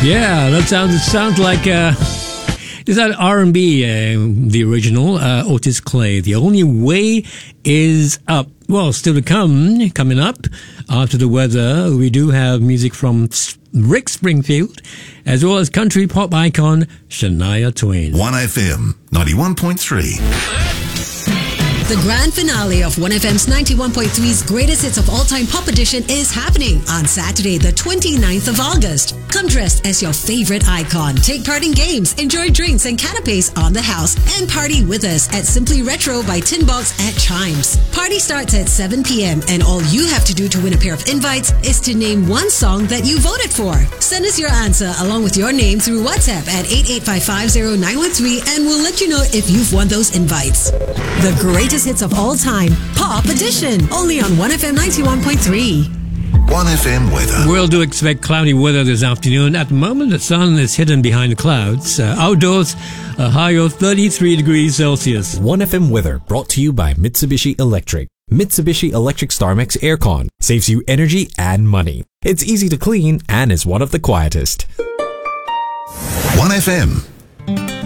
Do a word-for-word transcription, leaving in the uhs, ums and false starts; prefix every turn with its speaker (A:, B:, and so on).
A: Yeah, that sounds it sounds like uh, is that R and B, uh, the original uh, Otis Clay. The Only Way Is Up. Well, still to come, coming up after the weather, we do have music from Rick Springfield, as well as country pop icon Shania Twain.
B: one F M ninety-one point three.
C: The grand finale of one F M's ninety-one point three's Greatest Hits of All Time Pop Edition is happening on Saturday, the twenty-ninth of August. Come dressed as your favorite icon. Take part in games, enjoy drinks and canapes on the house, and party with us at Simply Retro by Tin Box at Chimes. Party starts at seven p.m. and all you have to do to win a pair of invites is to name one song that you voted for. Send us your answer along with your name through WhatsApp at eight eight five five zero nine one three and we'll let you know if you've won those invites. The Greatest Hits of All Time Pop Edition, only on one F M ninety-one point three.
B: one F M weather.
A: We'll do expect cloudy weather this afternoon. At the moment, the sun is hidden behind the clouds. Uh, outdoors, a high of thirty-three degrees Celsius.
D: one F M weather brought to you by Mitsubishi Electric. Mitsubishi Electric StarMax Aircon saves you energy and money. It's easy to clean and is one of the quietest.
B: one F M